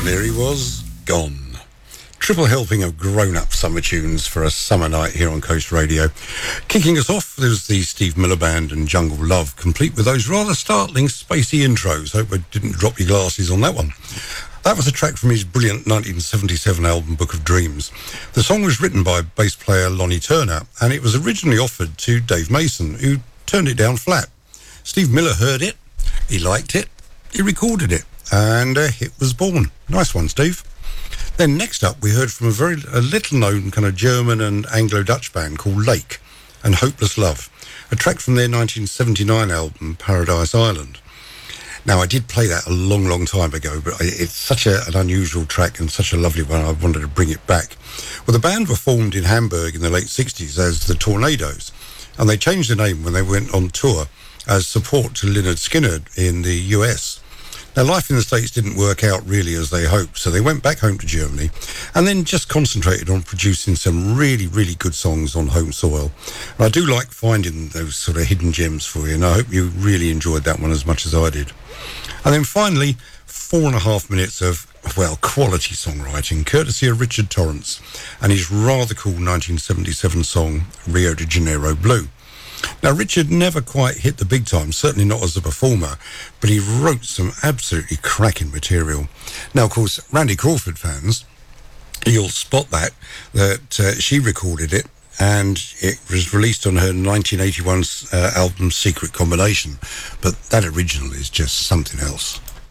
There he was, Gone. Triple helping of grown-up summer tunes for a summer night here on Coast Radio. Kicking us off, there's the Steve Miller Band and Jungle Love, complete with those rather startling, spacey intros. Hope I didn't drop your glasses on that one. That was a track from his brilliant 1977 album, Book of Dreams. The song was written by bass player Lonnie Turner, and it was originally offered to Dave Mason, who turned it down flat. Steve Miller heard it, he liked it, he recorded it, and a hit was born. Nice one, Steve. Then next up, we heard from a little-known kind of German and Anglo-Dutch band called Lake and Hopeless Love, a track from their 1979 album, Paradise Island. Now, I did play that a long, long time ago, but it's such an unusual track and such a lovely one, I wanted to bring it back. Well, the band were formed in Hamburg in the late 60s as the Tornadoes, and they changed the name when they went on tour as support to Lynyrd Skynyrd in the US. Now, life in the States didn't work out really as they hoped, so they went back home to Germany and then just concentrated on producing some really, really good songs on home soil. And I do like finding those sort of hidden gems for you, and I hope you really enjoyed that one as much as I did. And then finally, 4.5 minutes of, well, quality songwriting, courtesy of Richard Torrance and his rather cool 1977 song, Rio de Janeiro Blue. Now, Richard never quite hit the big time, certainly not as a performer, but he wrote some absolutely cracking material. Now, of course, Randy Crawford fans, you'll spot that she recorded it, and it was released on her 1981 album Secret Combination, but that original is just something else.